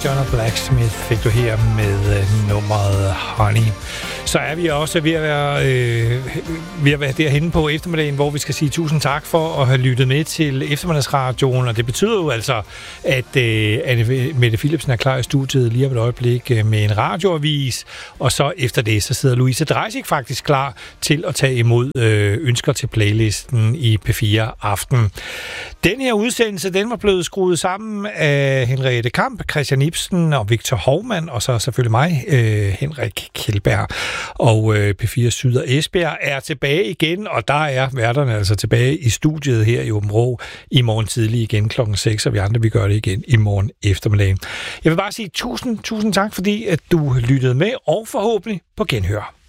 Jonah Blacksmith fik du her med nummeret Honey. Så er vi også ved at være derhenne på eftermiddagen, hvor vi skal sige tusind tak for at have lyttet med til eftermiddagsradioen, og det betyder jo altså, at Anne Mette Philipsen er klar i studiet lige om et øjeblik med en radioavis, og så efter det, så sidder Louise Dreisig faktisk klar til at tage imod ønsker til playlisten i P4 Aften. Den her udsendelse, den var blevet skruet sammen af Henriette Kamp, Christian Ibsen og Victor Hovmand, og så selvfølgelig mig, Henrik Kjeldberg. Og P4 Syd og Esbjerg er tilbage igen, og der er værterne altså tilbage i studiet her i Aabenraa i morgen tidlig igen klokken 6, og vi andre, vi gør det igen i morgen eftermiddag. Jeg vil bare sige tusind tak, fordi at du lyttede med, og forhåbentlig på genhør.